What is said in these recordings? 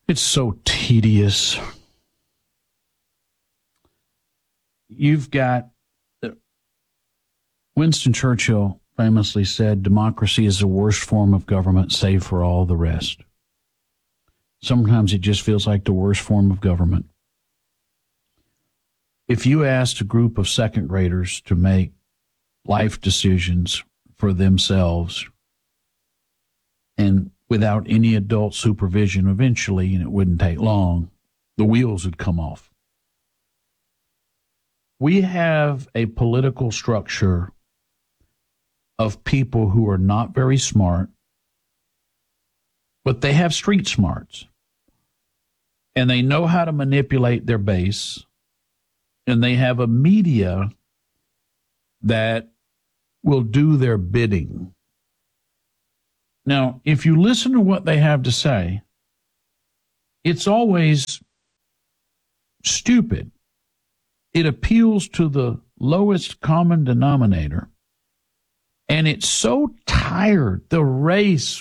It's so tedious. You've got Winston Churchill famously said, democracy is the worst form of government, save for all the rest. Sometimes it just feels like the worst form of government. If you asked a group of second graders to make life decisions for themselves and without any adult supervision, eventually, and it wouldn't take long, the wheels would come off. We have a political structure of people who are not very smart, but they have street smarts. And they know how to manipulate their base. And they have a media that will do their bidding. Now, if you listen to what they have to say, it's always stupid. It appeals to the lowest common denominator. And it's so tired. The race.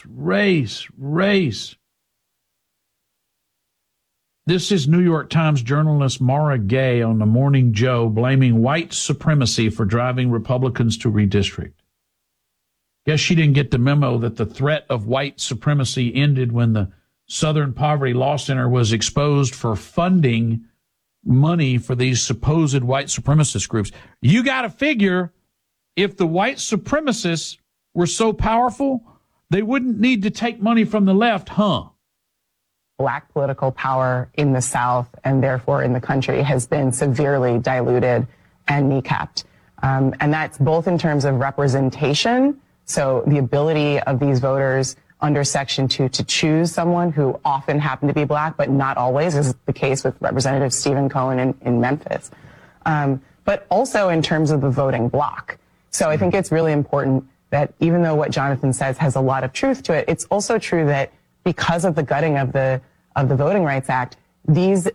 This is New York Times journalist Mara Gay on the Morning Joe blaming white supremacy for driving Republicans to redistrict. Guess she didn't get the memo that the threat of white supremacy ended when the Southern Poverty Law Center was exposed for funding money for these supposed white supremacist groups. You got to figure if the white supremacists were so powerful, they wouldn't need to take money from the left, huh? Black political power in the South and therefore in the country has been severely diluted and kneecapped. And that's both in terms of representation, so the ability of these voters under Section 2 to choose someone who often happened to be black, but not always, as is the case with Representative Stephen Cohen in Memphis. But also in terms of the voting bloc. So I think it's really important that even though what Jonathan says has a lot of truth to it, it's also true that because of the gutting of the Voting Rights Act, these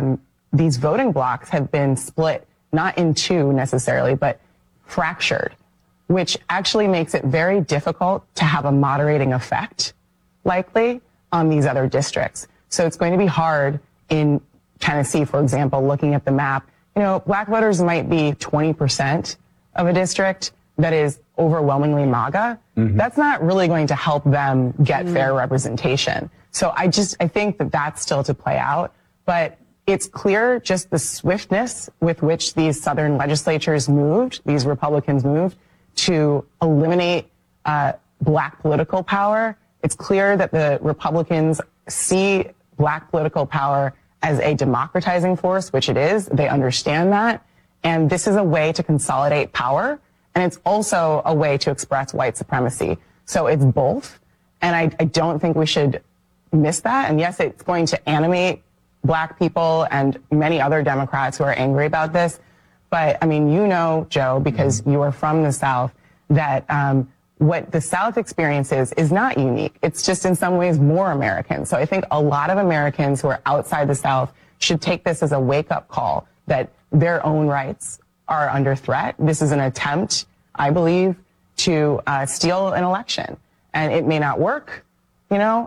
voting blocs have been split, not in two necessarily, but fractured, which actually makes it very difficult to have a moderating effect, likely, on these other districts. So it's going to be hard in Tennessee, for example, looking at the map. You know, black voters might be 20% of a district that is overwhelmingly MAGA. Mm-hmm. That's not really going to help them get fair representation. So I think that that's still to play out. But it's clear just the swiftness with which these Southern legislatures moved, these Republicans moved, to eliminate black political power. It's clear that the Republicans see black political power as a democratizing force, which it is. They understand that. And this is a way to consolidate power. And it's also a way to express white supremacy. So it's both. And I don't think we should miss that. And yes, it's going to animate black people and many other Democrats who are angry about this. But I mean, you know, Joe, because you are from the South, that what the South experiences is not unique. It's just in some ways more American. So I think a lot of Americans who are outside the South should take this as a wake-up call that their own rights are under threat. This is an attempt, I believe, to steal an election. And it may not work, you know.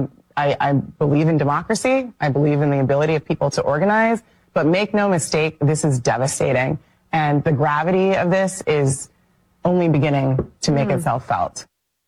I believe in democracy. I believe in the ability of people to organize. But make no mistake, this is devastating. And the gravity of this is only beginning to make itself felt.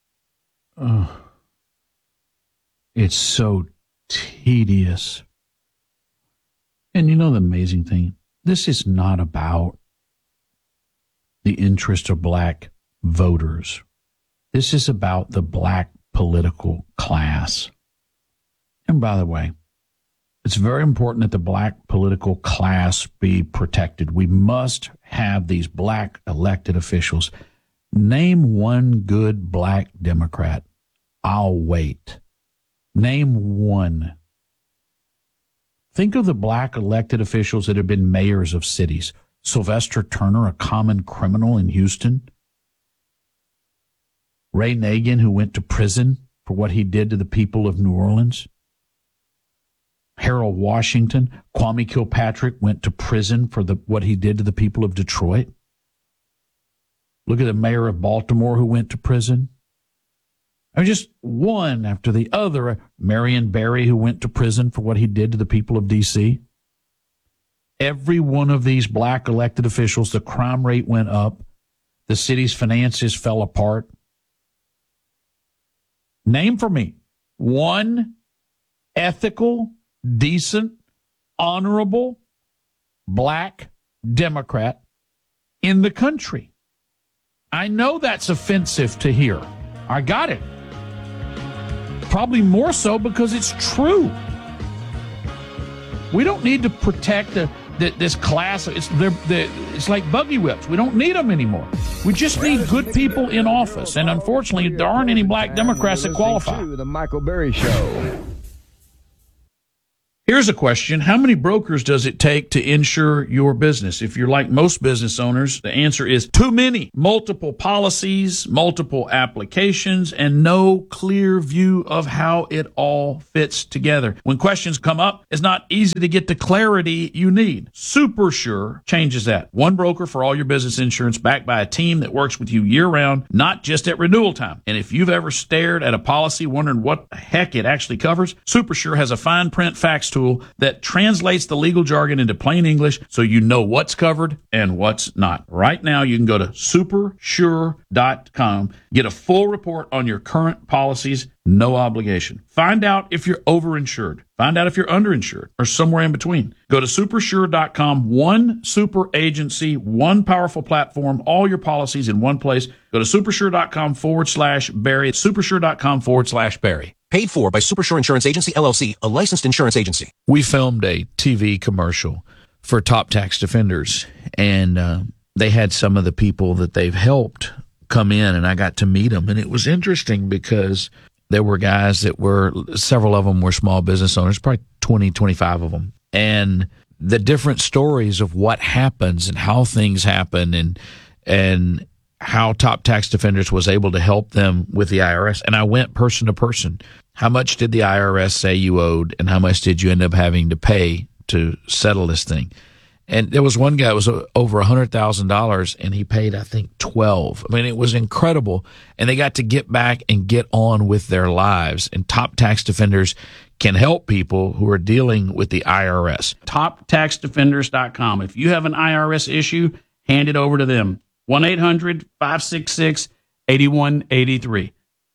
It's so tedious. And you know the amazing thing? This is not about the interest of black voters. This is about the black political class. And by the way, it's very important that the black political class be protected. We must have these black elected officials. Name one good black Democrat. I'll wait. Name one. Think of the black elected officials that have been mayors of cities. Sylvester Turner, a common criminal in Houston. Ray Nagin, who went to prison for what he did to the people of New Orleans. Harold Washington, Kwame Kilpatrick went to prison for what he did to the people of Detroit. Look at the mayor of Baltimore who went to prison. I mean, just one after the other. Marion Barry, who went to prison for what he did to the people of D.C. Every one of these black elected officials, the crime rate went up. The city's finances fell apart. Name for me one ethical, decent, honorable black Democrat in the country. I know that's offensive to hear. I got it. Probably more so because it's true. We don't need to protect this class. It's like buggy whips. We don't need them anymore. We just need good people in office. And unfortunately, there aren't any black Democrats that qualify. The Michael Berry Show. Here's a question. How many brokers does it take to insure your business? If you're like most business owners, the answer is too many. Multiple policies, multiple applications, and no clear view of how it all fits together. When questions come up, it's not easy to get the clarity you need. SuperSure changes that. One broker for all your business insurance, backed by a team that works with you year-round, not just at renewal time. And if you've ever stared at a policy wondering what the heck it actually covers, SuperSure has a fine print facts tool that translates the legal jargon into plain English so you know what's covered and what's not. Right now, you can go to supersure.com, get a full report on your current policies, no obligation. Find out if you're overinsured. Find out if you're underinsured or somewhere in between. Go to supersure.com, one super agency, one powerful platform, all your policies in one place. Go to supersure.com/Barry. Supersure.com/Barry. Paid for by Supersure Insurance Agency, LLC, a licensed insurance agency. We filmed a TV commercial for Top Tax Defenders, and they had some of the people that they've helped come in, and I got to meet them. And it was interesting because there were guys that were, several of them were small business owners, probably 20, 25 of them. And the different stories of what happens and how things happen and how Top Tax Defenders was able to help them with the IRS. And I went person to person. How much did the IRS say you owed, and how much did you end up having to pay to settle this thing? And there was one guy that was over $100,000, and he paid, I think, 12. I mean, it was incredible. And they got to get back and get on with their lives. And Top Tax Defenders can help people who are dealing with the IRS. TopTaxDefenders.com. If you have an IRS issue, hand it over to them. 1-800-566-8183.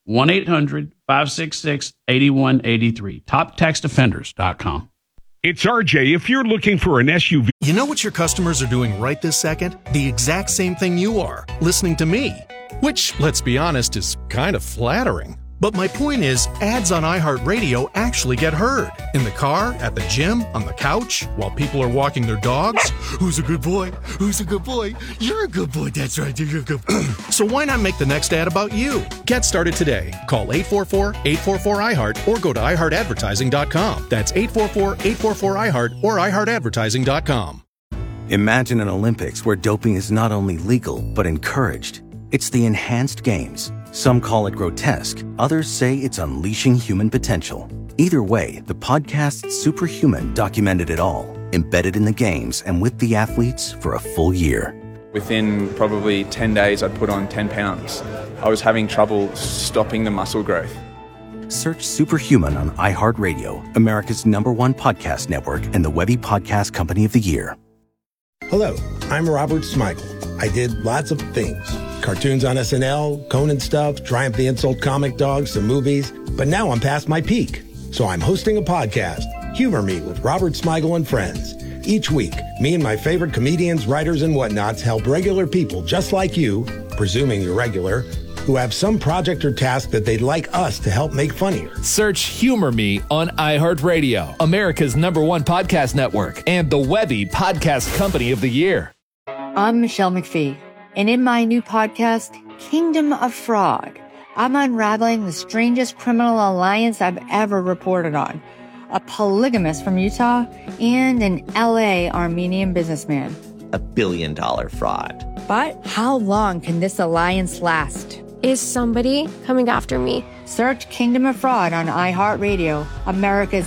1-800-566-8183. TopTaxDefenders.com. It's RJ. If you're looking for an SUV... You know what your customers are doing right this second? The exact same thing you are, listening to me. Which, let's be honest, is kind of flattering. But my point is, ads on iHeartRadio actually get heard. In the car, at the gym, on the couch, while people are walking their dogs. Who's a good boy? Who's a good boy? You're a good boy. That's right. You're a good boy. So why not make the next ad about you? Get started today. Call 844-844-iHeart or go to iHeartAdvertising.com. That's 844-844-iHeart or iHeartAdvertising.com. Imagine an Olympics where doping is not only legal, but encouraged. It's the enhanced games. Some call it grotesque. Others say it's unleashing human potential. Either way, the podcast Superhuman documented it all, embedded in the games and with the athletes for a full year. Within probably 10 days, I'd put on 10 pounds. I was having trouble stopping the muscle growth. Search Superhuman on iHeartRadio, America's #1 podcast network and the Webby Podcast Company of the Year. Hello, I'm Robert Smigel. I did lots of things. Cartoons on SNL, Conan stuff, Triumph the Insult Comic Dog, some movies. But now I'm past my peak. So I'm hosting a podcast, Humor Me with Robert Smigel and Friends. Each week, me and my favorite comedians, writers, and whatnots help regular people just like you, presuming you're regular, who have some project or task that they'd like us to help make funnier. Search Humor Me on iHeartRadio, America's #1 podcast network, and the Webby Podcast Company of the Year. I'm Michelle McPhee, and in my new podcast, Kingdom of Fraud, I'm unraveling the strangest criminal alliance I've ever reported on. A polygamist from Utah and an LA Armenian businessman. $1 billion fraud. But how long can this alliance last? Is somebody coming after me? Search Kingdom of Fraud on iHeartRadio, America's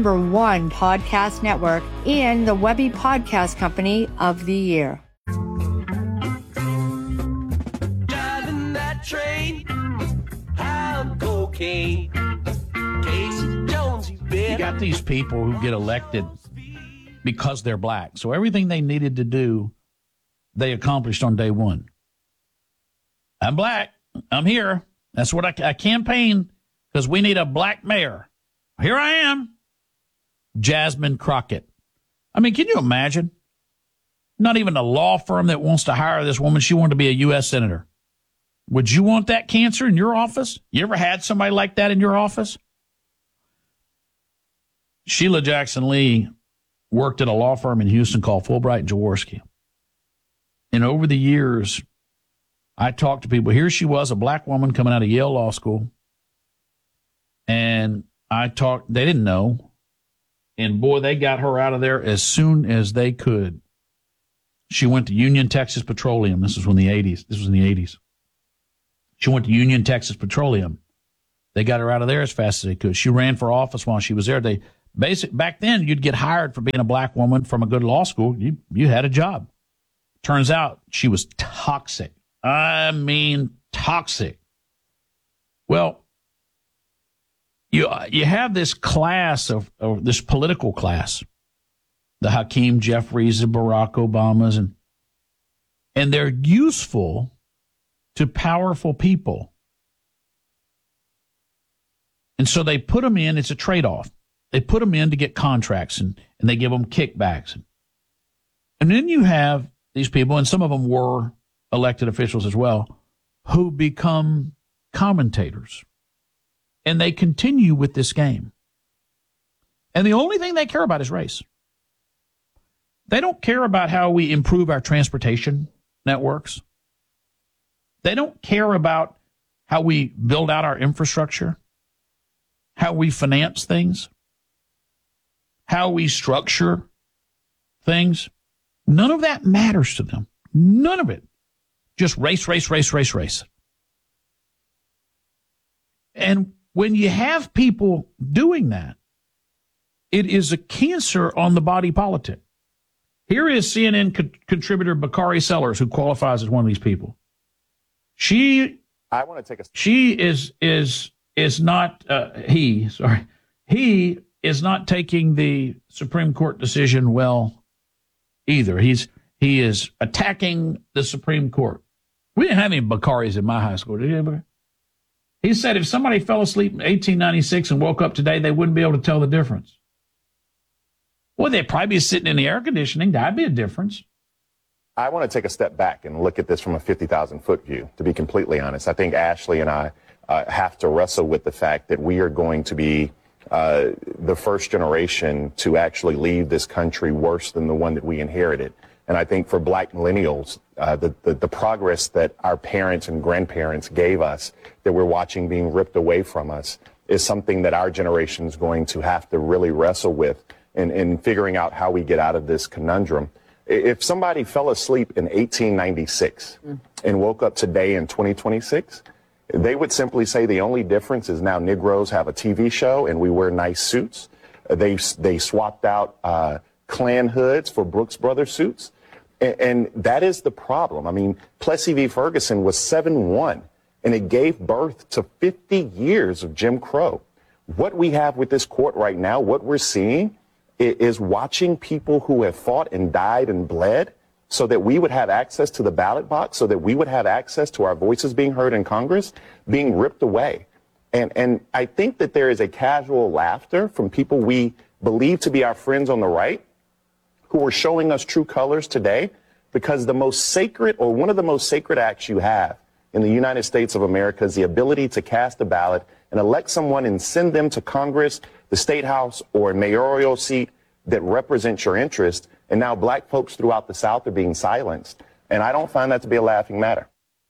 #1 podcast network, and the Webby Podcast Company of the Year. Driving that train, I'm cocaine. okay. Casey Jones, You got these people who get elected because they're black. So everything they needed to do, they accomplished on day one. I'm black. I'm here. That's what I campaign because we need a black mayor. Here I am. Jasmine Crockett. I mean, can you imagine? Not even a law firm that wants to hire this woman. She wanted to be a U.S. senator. Would you want that cancer in your office? You ever had somebody like that in your office? Sheila Jackson Lee worked at a law firm in Houston called Fulbright and Jaworski. And over the years, I talked to people. Here she was, a black woman coming out of Yale Law School. And they didn't know. And boy, they got her out of there as soon as they could. She went to Union Texas Petroleum. This was in the 80s. She went to Union Texas Petroleum. They got her out of there as fast as they could. She ran for office while she was there. Back then, you'd get hired for being a black woman from a good law school. You had a job. Turns out she was toxic. I mean, toxic. Well, you have this class of this political class, the Hakeem Jeffries, the Barack Obamas, and they're useful to powerful people. And so they put them in, it's a trade-off. They put them in to get contracts and they give them kickbacks. And then you have these people, and some of them were elected officials as well, who become commentators. And they continue with this game. And the only thing they care about is race. They don't care about how we improve our transportation networks. They don't care about how we build out our infrastructure, how we finance things, how we structure things. None of that matters to them. None of it. Just race, race, race, race, race. And when you have people doing that, it is a cancer on the body politic. Here is CNN contributor Bakari Sellers, who qualifies as one of these people. He is not taking the Supreme Court decision well either. He is attacking the Supreme Court. We didn't have any Bakaris in my high school, did you? He said if somebody fell asleep in 1896 and woke up today, they wouldn't be able to tell the difference. Well, they'd probably be sitting in the air conditioning. That'd be a difference. I want to take a step back and look at this from a 50,000-foot view, to be completely honest. I think Ashley and I have to wrestle with the fact that we are going to be the first generation to actually leave this country worse than the one that we inherited. And I think for black millennials, the progress that our parents and grandparents gave us, that we're watching being ripped away from us, is something that our generation is going to have to really wrestle with in figuring out how we get out of this conundrum. If somebody fell asleep in 1896 and woke up today in 2026, they would simply say the only difference is now Negroes have a TV show and we wear nice suits. They swapped out Klan hoods for Brooks Brothers suits. And that is the problem. I mean, Plessy v. Ferguson was 7-1, and it gave birth to 50 years of Jim Crow. What we have with this court right now, what we're seeing is watching people who have fought and died and bled so that we would have access to the ballot box, so that we would have access to our voices being heard in Congress, being ripped away. And I think that there is a casual laughter from people we believe to be our friends on the right who are showing us true colors today, because the most sacred, or one of the most sacred acts you have in the United States of America is the ability to cast a ballot and elect someone and send them to Congress, the State House, or a mayoral seat that represents your interest. And now black folks throughout the South are being silenced. And I don't find that to be a laughing matter.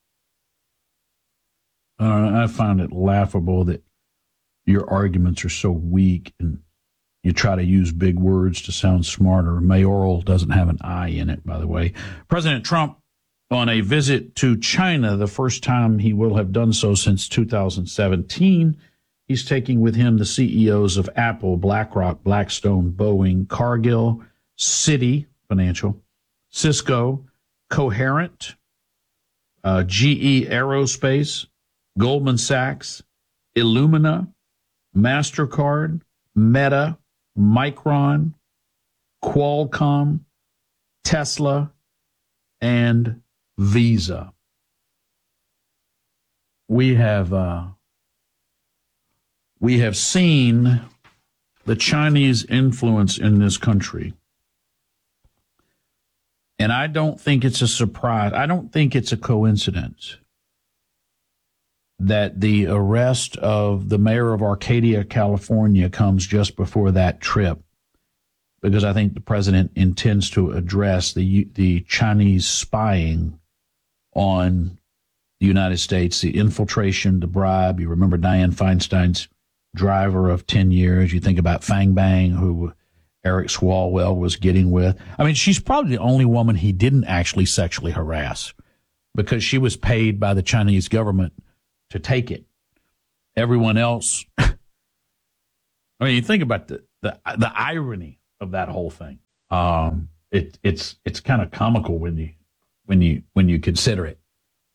I find it laughable that your arguments are so weak and you try to use big words to sound smarter. Mayoral doesn't have an I in it, by the way. President Trump on a visit to China, the first time he will have done so since 2017. He's taking with him the CEOs of Apple, BlackRock, Blackstone, Boeing, Cargill, Citi Financial, Cisco, Coherent, GE Aerospace, Goldman Sachs, Illumina, MasterCard, Meta, Micron, Qualcomm, Tesla, and Visa. We have seen the Chinese influence in this country. And I don't think it's a surprise. I don't think it's a coincidence that the arrest of the mayor of Arcadia, California, comes just before that trip, because I think the president intends to address the Chinese spying on the United States, the infiltration, the bribe. You remember Dianne Feinstein's driver of 10 years. You think about Fang Bang, who Eric Swalwell was getting with. I mean, she's probably the only woman he didn't actually sexually harass, because she was paid by the Chinese government to take it. Everyone else, I mean, you think about the irony of that whole thing. It's kind of comical when you consider it.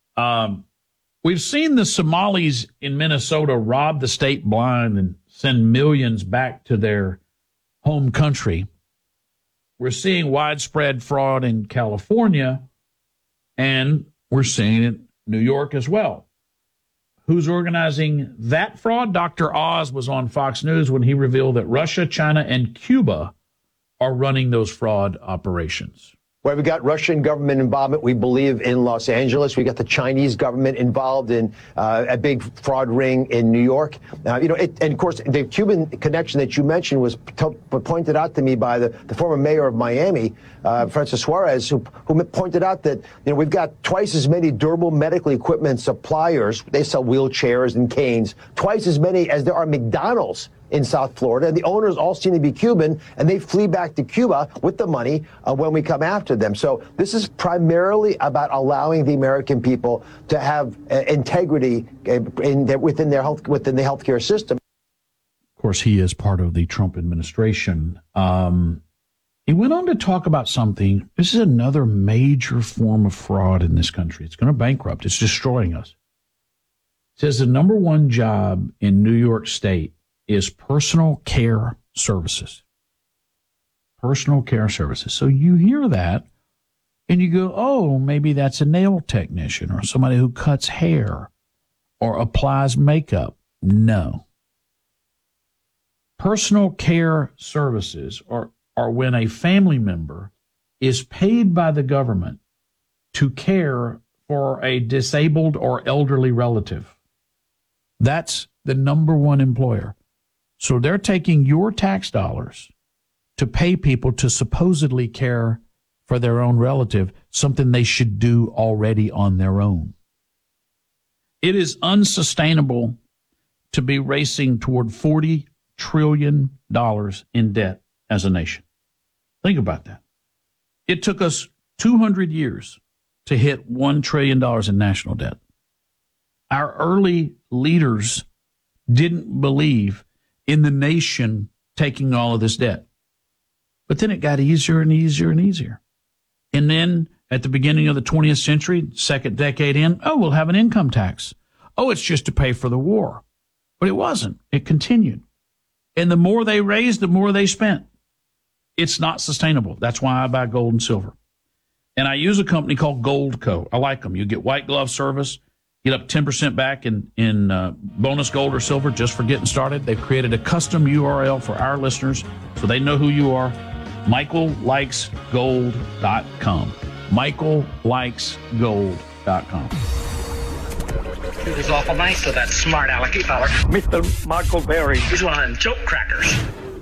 We've seen the Somalis in Minnesota rob the state blind and send millions back to their home country. We're seeing widespread fraud in California, and we're seeing it in New York as well. Who's organizing that fraud? Dr. Oz was on Fox News when he revealed that Russia, China, and Cuba are running those fraud operations. Well, we got Russian government involvement, we believe, in Los Angeles. We got the Chinese government involved in a big fraud ring in New York. And of course, the Cuban connection that you mentioned was pointed out to me by the former mayor of Miami, Francis Suarez, who pointed out that we've got twice as many durable medical equipment suppliers. They sell wheelchairs and canes, twice as many as there are McDonald's in South Florida. And the owners all seem to be Cuban, and they flee back to Cuba with the money when we come after them. So this is primarily about allowing the American people to have integrity within the healthcare system. Of course, he is part of the Trump administration. He went on to talk about something. This is another major form of fraud in this country. It's going to bankrupt. It's destroying us. It says the number one job in New York State is personal care services. Personal care services. So you hear that and you go, oh, maybe that's a nail technician or somebody who cuts hair or applies makeup. No. Personal care services are when a family member is paid by the government to care for a disabled or elderly relative. That's the number one employer. So they're taking your tax dollars to pay people to supposedly care for their own relative, something they should do already on their own. It is unsustainable to be racing toward $40 trillion in debt as a nation. Think about that. It took us 200 years to hit $1 trillion in national debt. Our early leaders didn't believe in the nation taking all of this debt. But then it got easier and easier and easier. And then at the beginning of the 20th century, second decade in, oh, we'll have an income tax. Oh, it's just to pay for the war. But it wasn't. It continued. And the more they raised, the more they spent. It's not sustainable. That's why I buy gold and silver. And I use a company called Goldco. I like them. You get white glove service. Get up 10% back in bonus gold or silver just for getting started. They've created a custom URL for our listeners so they know who you are. MichaelLikesGold.com. MichaelLikesGold.com. He was awful nice to that smart alecky feller. Mr. Michael Berry. He's one of them joke crackers.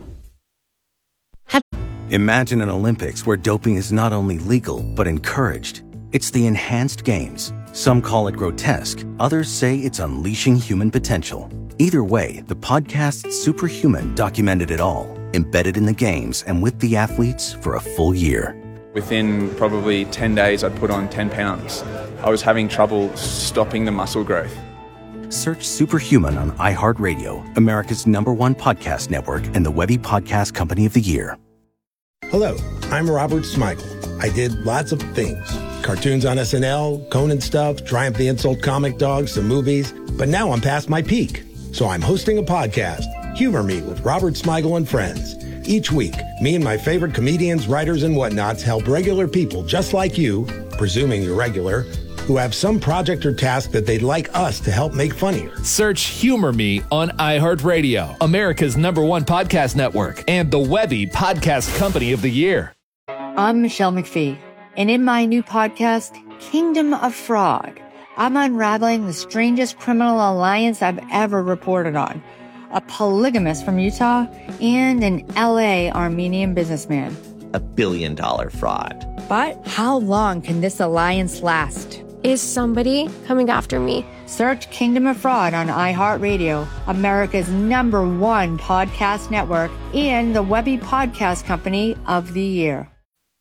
Imagine an Olympics where doping is not only legal, but encouraged. It's the enhanced games. Some call it grotesque. Others say it's unleashing human potential. Either way, the podcast Superhuman documented it all, embedded in the games and with the athletes for a full year. Within probably 10 days, I'd put on 10 pounds. I was having trouble stopping the muscle growth. Search Superhuman on iHeartRadio, America's #1 podcast network, and the Webby Podcast Company of the Year. Hello, I'm Robert Smigel. I did lots of things. Cartoons on SNL, Conan stuff, Triumph the Insult comic dogs, some movies. But now I'm past my peak. So I'm hosting a podcast, Humor Me with Robert Smigel and Friends. Each week, me and my favorite comedians, writers, and whatnots help regular people just like you, presuming you're regular, who have some project or task that they'd like us to help make funnier. Search Humor Me on iHeartRadio, America's #1 podcast network, and the Webby Podcast Company of the Year. I'm Michelle McPhee, and in my new podcast, Kingdom of Frog, I'm unraveling the strangest criminal alliance I've ever reported on. A polygamist from Utah and an LA Armenian businessman. $1 billion fraud. But how long can this alliance last? Is somebody coming after me? Search Kingdom of Fraud on iHeartRadio, America's #1 podcast network, and the Webby Podcast Company of the Year.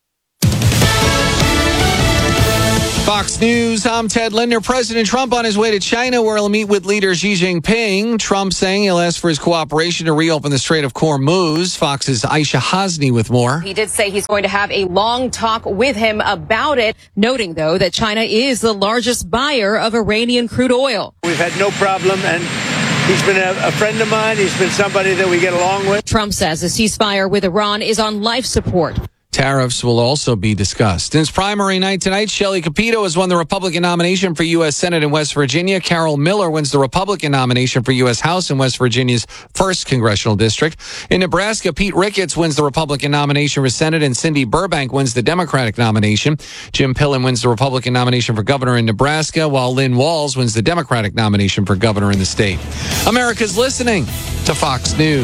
Fox News, I'm Ted Linder. President Trump on his way to China, where he'll meet with leader Xi Jinping. Trump saying he'll ask for his cooperation to reopen the Strait of Hormuz. Fox's Aisha Hasni with more. He did say he's going to have a long talk with him about it, noting, though, that China is the largest buyer of Iranian crude oil. We've had no problem, and he's been a friend of mine. He's been somebody that we get along with. Trump says the ceasefire with Iran is on life support. Tariffs will also be discussed. In its primary night tonight, Shelley Capito has won the Republican nomination for U.S. Senate in West Virginia. Carol Miller wins the Republican nomination for U.S. House in West Virginia's 1st Congressional District. In Nebraska, Pete Ricketts wins the Republican nomination for Senate, and Cindy Burbank wins the Democratic nomination. Jim Pillen wins the Republican nomination for governor in Nebraska, while Lynn Walls wins the Democratic nomination for governor in the state. America's listening to Fox News.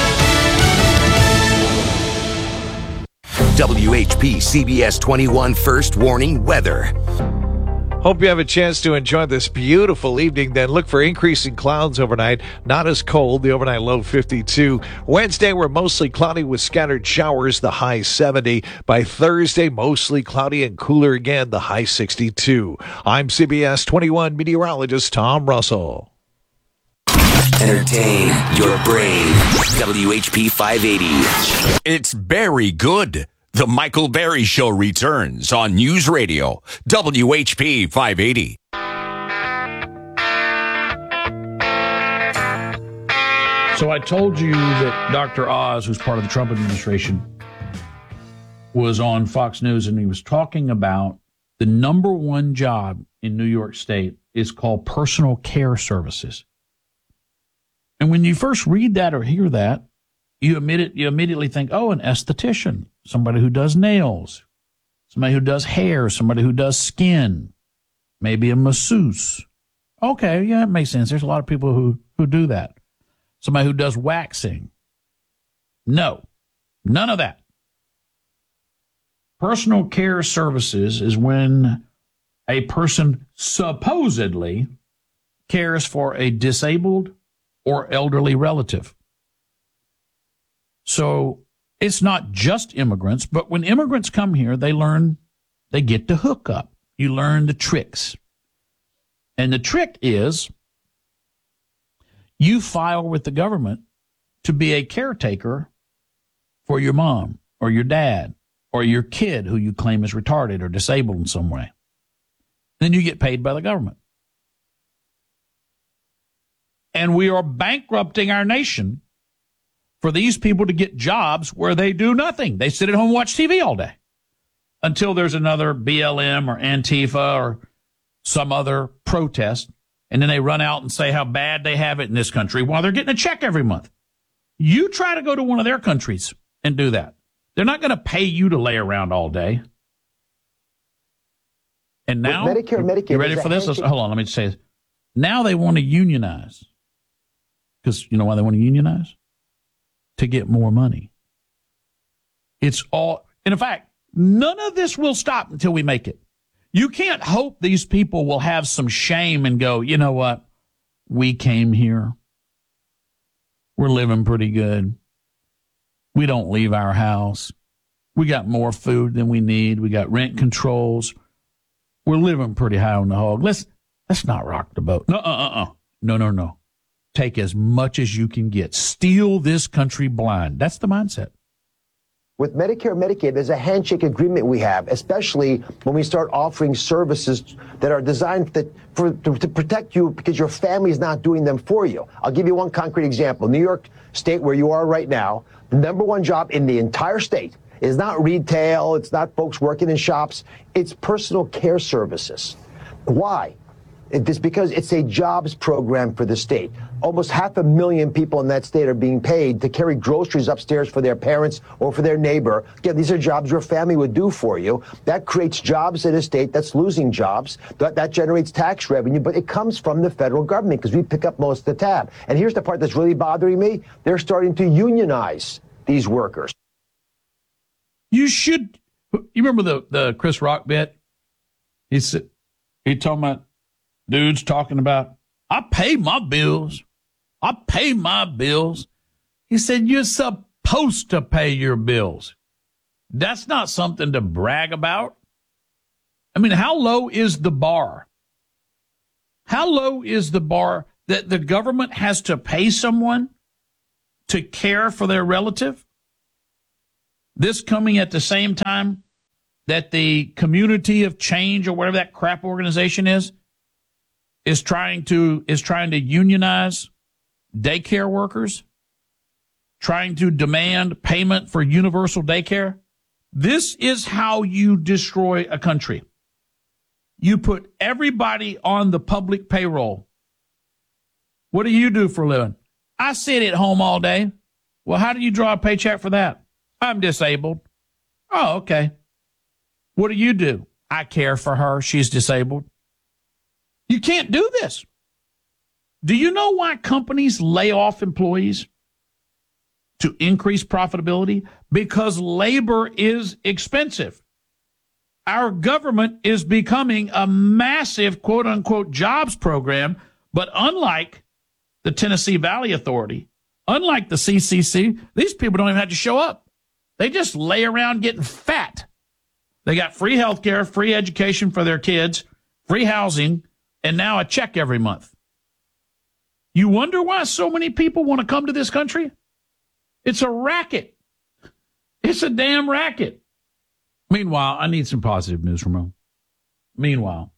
WHP CBS 21 First Warning Weather. Hope you have a chance to enjoy this beautiful evening. Then look for increasing clouds overnight. Not as cold. The overnight low 52. Wednesday, we're mostly cloudy with scattered showers. The high 70. By Thursday, mostly cloudy and cooler again. The high 62. I'm CBS 21 meteorologist Tom Russell. Entertain your brain. WHP 580. It's very good. The Michael Berry Show returns on News Radio, WHP 580. So I told you that Dr. Oz, who's part of the Trump administration, was on Fox News, and he was talking about the #1 job in New York State is called personal care services. And when you first read that or hear that, you immediately think, oh, an esthetician, somebody who does nails, somebody who does hair, somebody who does skin, maybe a masseuse. Okay, yeah, it makes sense. There's a lot of people who do that. Somebody who does waxing. No, none of that. Personal care services is when a person supposedly cares for a disabled or elderly relative. So it's not just immigrants, but when immigrants come here, they get to hook up. You learn the tricks. And the trick is you file with the government to be a caretaker for your mom or your dad or your kid who you claim is retarded or disabled in some way. Then you get paid by the government. And we are bankrupting our nation for these people to get jobs where they do nothing. They sit at home and watch TV all day until there's another BLM or Antifa or some other protest. And then they run out and say how bad they have it in this country while they're getting a check every month. You try to go to one of their countries and do that. They're not going to pay you to lay around all day. And now, Medicare, you ready for this? Hold on, let me just say this. Now they want to unionize. Because you know why they want to unionize? To get more money. It's all, and in fact, none of this will stop until we make it. You can't hope these people will have some shame and go, you know what? We came here. We're living pretty good. We don't leave our house. We got more food than we need. We got rent controls. We're living pretty high on the hog. Let's not rock the boat. No. Take as much as you can get. Steal this country blind. That's the mindset. with Medicare and Medicaid, there's a handshake agreement we have, especially when we start offering services that are designed to protect you because your family is not doing them for you. I'll give you one concrete example. New York State, where you are right now, the number one job in the entire state is not retail, it's not folks working in shops, it's personal care services. Why? It's because it's a jobs program for the state. Almost 500,000 people in that state are being paid to carry groceries upstairs for their parents or for their neighbor. Again, these are jobs your family would do for you. That creates jobs in a state that's losing jobs. That generates tax revenue, but it comes from the federal government because we pick up most of the tab. And here's the part that's really bothering me. They're starting to unionize these workers. You remember the Chris Rock bit? He told me, dudes talking about, I pay my bills. I pay my bills. He said, you're supposed to pay your bills. That's not something to brag about. I mean, how low is the bar? How low is the bar that the government has to pay someone to care for their relative? This coming at the same time that the Community of Change, or whatever that crap organization is trying to unionize daycare workers, trying to demand payment for universal daycare. This is how you destroy a country. You put everybody on the public payroll. What do you do for a living? I sit at home all day. Well, how do you draw a paycheck for that? I'm disabled. Oh, okay. What do? I care for her. She's disabled. You can't do this. Do you know why companies lay off employees? To increase profitability? Because labor is expensive. Our government is becoming a massive, quote unquote, jobs program, but unlike the Tennessee Valley Authority, unlike the CCC, these people don't even have to show up. They just lay around getting fat. They got free health care, free education for their kids, free housing, and now a check every month. You wonder why so many people want to come to this country? It's a racket. It's a damn racket. Meanwhile, I need some positive news from home. Meanwhile,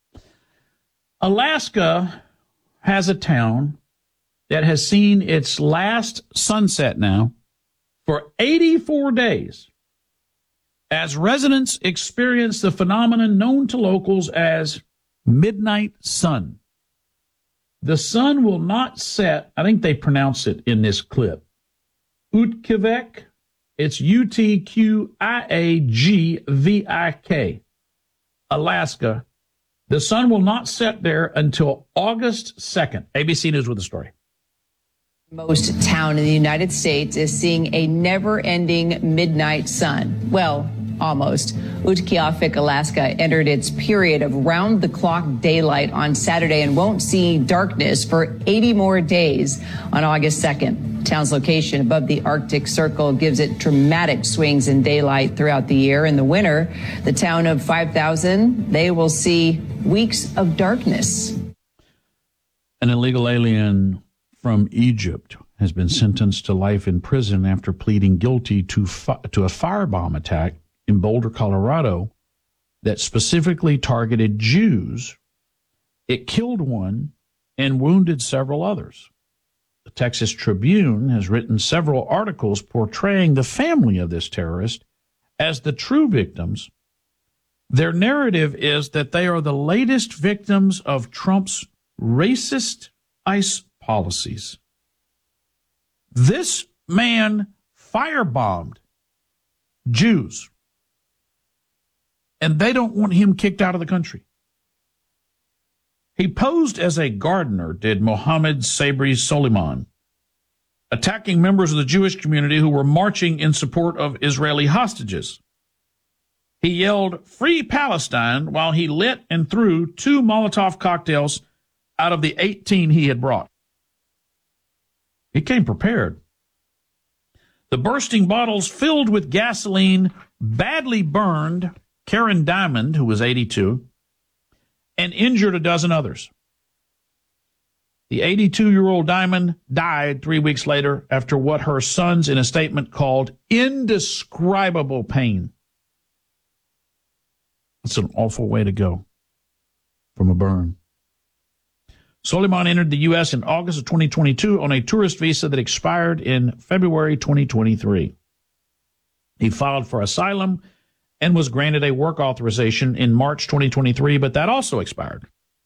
Alaska has a town that has seen its last sunset now for 84 days as residents experience the phenomenon known to locals as midnight sun. The sun will not set, I think they pronounce it in this clip, Utqiagvik. It's Utqiagvik, Alaska. The sun will not set there until August 2nd. ABC News with the story. Most town in the United States is seeing a never-ending midnight sun. Well, almost. Utqiagvik, Alaska entered its period of round-the-clock daylight on Saturday and won't see darkness for 80 more days on August 2nd. Town's location above the Arctic Circle gives it dramatic swings in daylight throughout the year. In the winter, the town of 5,000, they will see weeks of darkness. An illegal alien from Egypt has been sentenced to life in prison after pleading guilty to a firebomb attack in Boulder, Colorado, that specifically targeted Jews. It killed one and wounded several others. The Texas Tribune has written several articles portraying the family of this terrorist as the true victims. Their narrative is that they are the latest victims of Trump's racist ICE policies. This man firebombed Jews, and they don't want him kicked out of the country. He posed as a gardener, did Mohammed Sabri Soliman, attacking members of the Jewish community who were marching in support of Israeli hostages. He yelled, "Free Palestine," while he lit and threw 2 Molotov cocktails out of the 18 he had brought. He came prepared. The bursting bottles filled with gasoline badly burned Karen Diamond, who was 82, and injured a dozen others. The 82-year-old Diamond died 3 weeks later after what her sons in a statement called indescribable pain. That's an awful way to go from a burn. Soleiman entered the U.S. in August of 2022 on a tourist visa that expired in February 2023. He filed for asylum and was granted a work authorization in March 2023, but that also expired.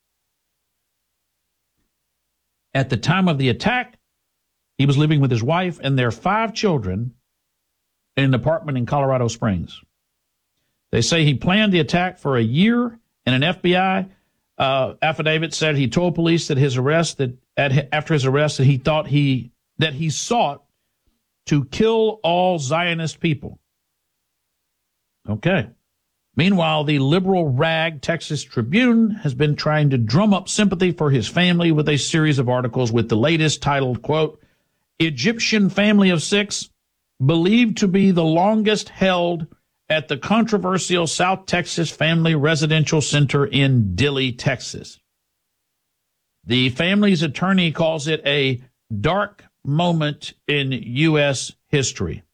At the time of the attack, he was living with his wife and their 5 children in an apartment in Colorado Springs. They say he planned the attack for a year, and an FBI affidavit said he told police that after his arrest that he sought to kill all Zionist people. Okay. Meanwhile, the liberal rag Texas Tribune has been trying to drum up sympathy for his family with a series of articles with the latest titled, quote, Egyptian family of 6 believed to be the longest held at the controversial South Texas Family Residential Center in Dilley, Texas. The family's attorney calls it a dark moment in U.S. history.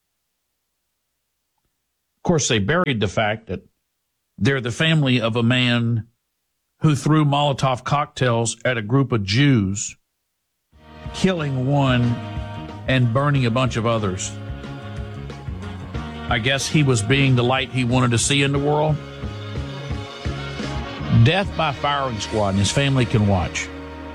Of course, they buried the fact that they're the family of a man who threw Molotov cocktails at a group of Jews, killing one and burning a bunch of others. I guess he was being the light he wanted to see in the world. Death by firing squad, and his family can watch.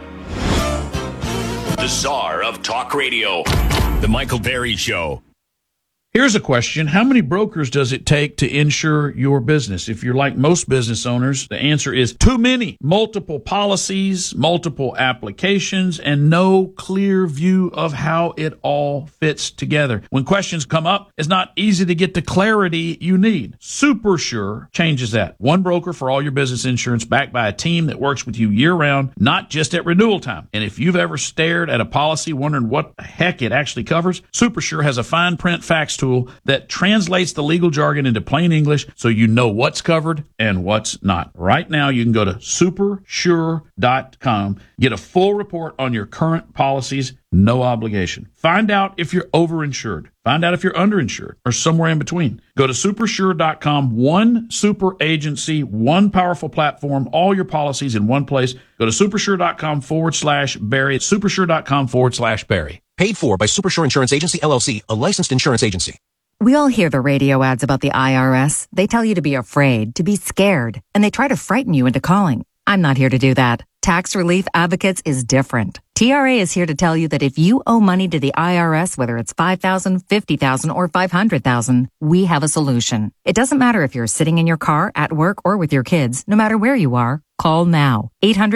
The czar of talk radio, The Michael Berry Show. Here's a question. How many brokers does it take to insure your business? If you're like most business owners, the answer is too many. Multiple policies, multiple applications, and no clear view of how it all fits together. When questions come up, it's not easy to get the clarity you need. SuperSure changes that. One broker for all your business insurance, backed by a team that works with you year-round, not just at renewal time. And if you've ever stared at a policy wondering what the heck it actually covers, SuperSure has a fine print fax tool that translates the legal jargon into plain English so you know what's covered and what's not. Right now, you can go to supersure.com, get a full report on your current policies, no obligation. Find out if you're overinsured. Find out if you're underinsured or somewhere in between. Go to supersure.com, one super agency, one powerful platform, all your policies in one place. Go to supersure.com/Barry. Supersure.com/Barry. Paid for by Supersure Insurance Agency, LLC, a licensed insurance agency. We all hear the radio ads about the IRS. They tell you to be afraid, to be scared, and they try to frighten you into calling. I'm not here to do that. Tax Relief Advocates is different. TRA is here to tell you that if you owe money to the IRS, whether it's $5,000, $50,000, or $500,000, we have a solution. It doesn't matter if you're sitting in your car, at work, or with your kids. No matter where you are, call now.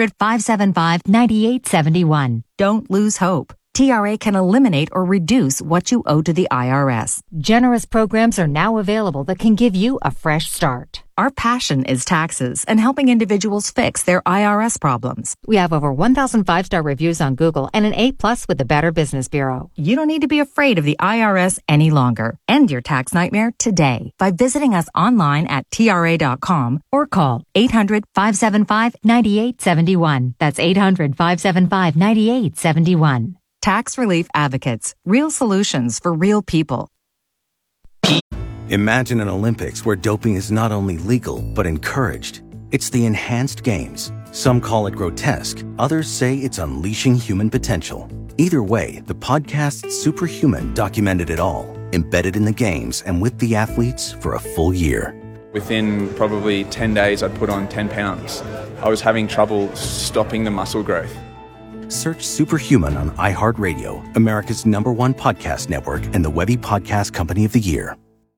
800-575-9871. Don't lose hope. TRA can eliminate or reduce what you owe to the IRS. Generous programs are now available that can give you a fresh start. Our passion is taxes and helping individuals fix their IRS problems. We have over 1,000 5-star reviews on Google and an A+ with the Better Business Bureau. You don't need to be afraid of the IRS any longer. End your tax nightmare today by visiting us online at TRA.com or call 800-575-9871. That's 800-575-9871. Tax Relief Advocates. Real solutions for real people. Imagine an Olympics where doping is not only legal, but encouraged. It's the enhanced games. Some call it grotesque. Others say it's unleashing human potential. Either way, the podcast Superhuman documented it all, embedded in the games and with the athletes for a full year. Within probably 10 days, I'd put on 10 pounds. I was having trouble stopping the muscle growth. Search Superhuman on iHeartRadio, America's #1 podcast network, and the Webby Podcast Company of the Year.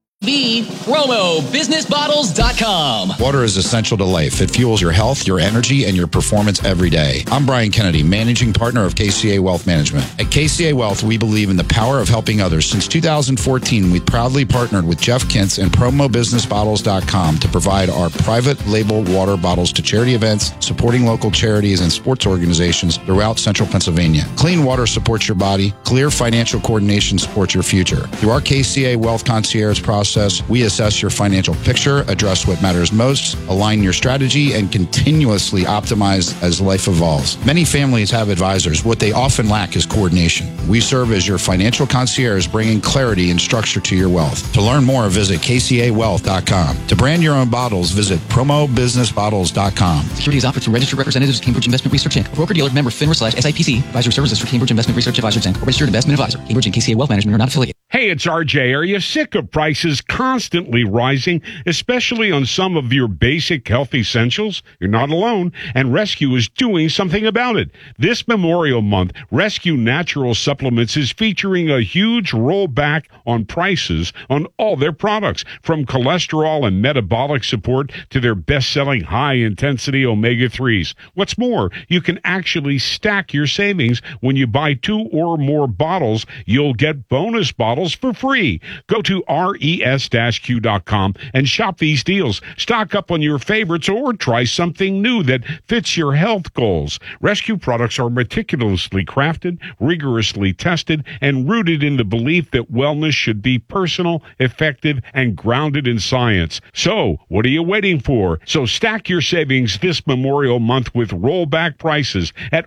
RomoBusinessBottles.com. Water is essential to life. It fuels your health, your energy, and your performance every day. I'm Brian Kennedy, managing partner of KCA Wealth Management. At KCA Wealth, we believe in the power of helping others. Since 2014, we proudly partnered with Jeff Kintz and PromoBusinessBottles.com to provide our private label water bottles to charity events, supporting local charities and sports organizations throughout central Pennsylvania. Clean water supports your body. Clear financial coordination supports your future. Through our KCA Wealth Concierge process, process, we assess your financial picture, address what matters most, align your strategy, and continuously optimize as life evolves. Many families have advisors. What they often lack is coordination. We serve as your financial concierge, bringing clarity and structure to your wealth. To learn more, visit kcawealth.com. To brand your own bottles, visit promobusinessbottles.com. Securities offered through registered representatives of Cambridge Investment Research Inc., a broker-dealer member FINRA/SIPC. Advisory services for Cambridge Investment Research Advisors Inc., a registered investment advisor. Cambridge and KCA Wealth Management are not affiliated. Hey, it's RJ. Are you sick of prices constantly rising, especially on some of your basic health essentials? You're not alone, and Rescue is doing something about it. This Memorial Month, Rescue Natural Supplements is featuring a huge rollback on prices on all their products, from cholesterol and metabolic support to their best-selling high-intensity omega-3s. What's more, you can actually stack your savings. When you buy 2 or more bottles, you'll get bonus bottles for free. Go to res-q.com and shop these deals. Stock up on your favorites or try something new that fits your health goals. Rescue products are meticulously crafted, rigorously tested, and rooted in the belief that wellness should be personal, effective, and grounded in science. So, what are you waiting for? So stack your savings this Memorial Month with rollback prices at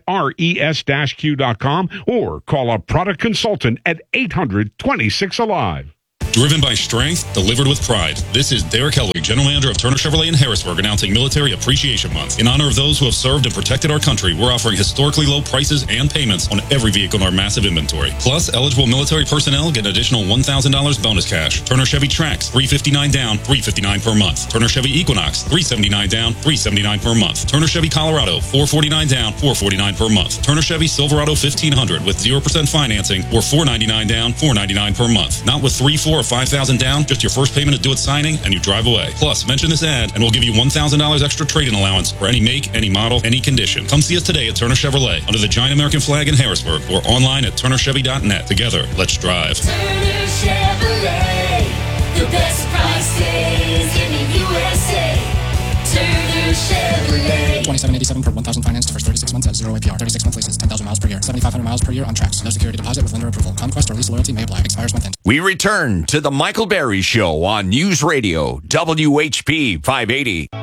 res-q.com or call a product consultant at 800-26 Alive. Driven by strength, delivered with pride. This is Derek Helwig, General Manager of Turner Chevrolet in Harrisburg, announcing Military Appreciation Month. In honor of those who have served and protected our country, we're offering historically low prices and payments on every vehicle in our massive inventory. Plus, eligible military personnel get an additional $1,000 bonus cash. Turner Chevy Trax, $359 down, $359 per month. Turner Chevy Equinox, $379 down, $379 per month. Turner Chevy Colorado, $449 down, $449 per month. Turner Chevy Silverado 1500 with 0% financing, or $499 down, $499 per month. Not with 3, 4, or $5,000 down, just your first payment to do it signing, and you drive away. Plus, mention this ad, and we'll give you $1,000 extra trade-in allowance for any make, any model, any condition. Come see us today at Turner Chevrolet, under the giant American flag in Harrisburg, or online at turnerchevy.net. Together, let's drive. Turner Chevrolet, the best prices in the USA. Turner Chevrolet. $27.87 per 1,000 financed for first 36 months at 0 APR. 36-month leases, 10,000 miles per year. 7,500 miles per year on tracks. No security deposit with lender approval. Conquest or lease loyalty may apply. Expires month end. We return to the Michael Berry Show on News Radio, WHP 580.